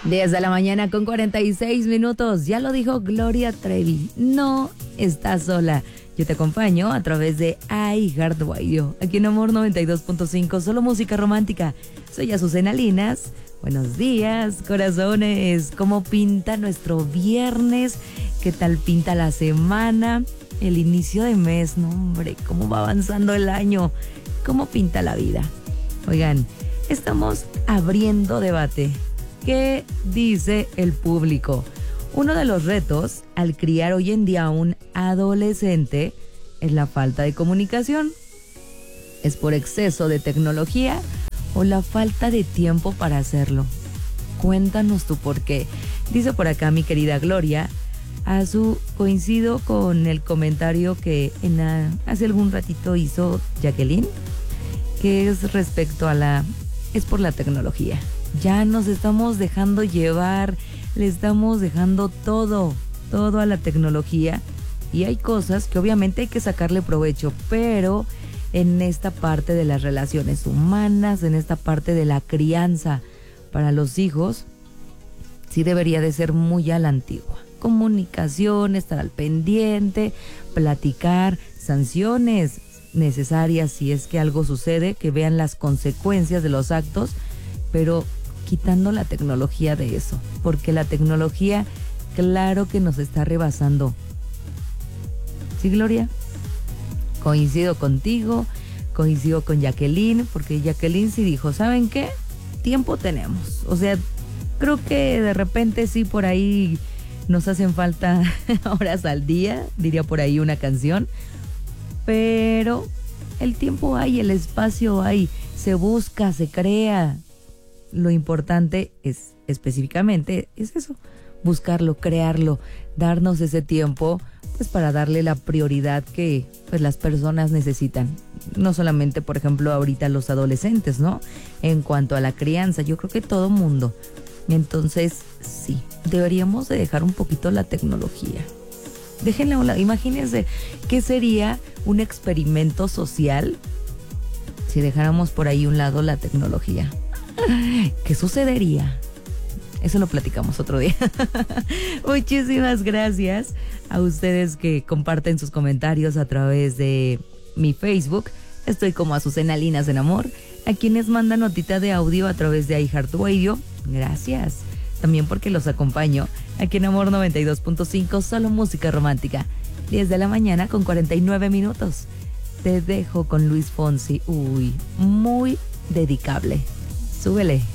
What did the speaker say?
10 de la mañana con 46 minutos. Ya lo dijo Gloria Trevi. No estás sola. Yo te acompaño a través de iHeartRadio. Aquí en Amor 92.5, solo música romántica. Soy Azucena Linas. Buenos días, corazones. ¿Cómo pinta nuestro viernes? ¿Qué tal pinta la semana? El inicio de mes, no hombre, cómo va avanzando el año. ¿Cómo pinta la vida? Oigan, estamos abriendo debate. ¿Qué dice el público? Uno de los retos al criar hoy en día a un adolescente es la falta de comunicación. ¿Es por exceso de tecnología o la falta de tiempo para hacerlo? Cuéntanos tú por qué. Dice por acá mi querida Gloria, coincido con el comentario que hace algún ratito hizo Jacqueline, que es respecto a es por la tecnología. Ya nos estamos dejando llevar, le estamos dejando todo a la tecnología, y hay cosas que obviamente hay que sacarle provecho, pero en esta parte de las relaciones humanas, en esta parte de la crianza para los hijos, sí debería de ser muy a la antigua. Comunicación, estar al pendiente, platicar, sanciones necesarias si es que algo sucede, que vean las consecuencias de los actos, pero quitando la tecnología de eso, porque la tecnología, claro que nos está rebasando. ¿Sí, Gloria? Coincido contigo, coincido con Jacqueline, porque Jacqueline sí dijo, ¿saben qué? Tiempo tenemos. O sea, creo que de repente sí por ahí nos hacen falta horas al día, diría por ahí una canción, pero el tiempo hay, el espacio hay, se busca, se crea. Lo importante es específicamente es eso, buscarlo, crearlo, darnos ese tiempo pues para darle la prioridad que pues las personas necesitan. No solamente, por ejemplo, ahorita los adolescentes, ¿no? En cuanto a la crianza, yo creo que todo mundo. Entonces, sí, deberíamos de dejar un poquito la tecnología. Déjenla a un lado. Imagínense qué sería un experimento social si dejáramos por ahí a un lado la tecnología. ¿Qué sucedería? Eso lo platicamos otro día. Muchísimas gracias a ustedes que comparten sus comentarios a través de mi Facebook. Estoy como Azucena Linas en Amor. A quienes mandan notita de audio a través de iHeartRadio, gracias. También porque los acompaño aquí en Amor 92.5, solo música romántica. 10 de la mañana con 49 minutos. Te dejo con Luis Fonsi. Uy, muy dedicable. Súbele.